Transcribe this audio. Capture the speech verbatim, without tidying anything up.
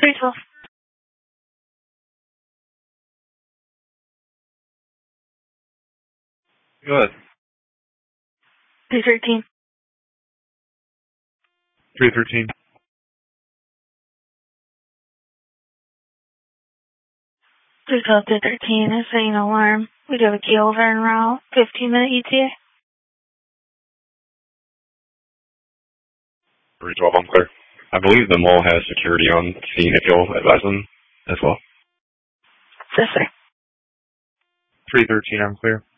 three twelve. Go ahead. three thirteen. three thirteen. three twelve, three thirteen is setting an alarm. We do have a key over en route. fifteen minute E T A. three twelve, I'm clear. I believe the mall has security on scene if you'll advise them as well. Yes, sir. three thirteen, I'm clear.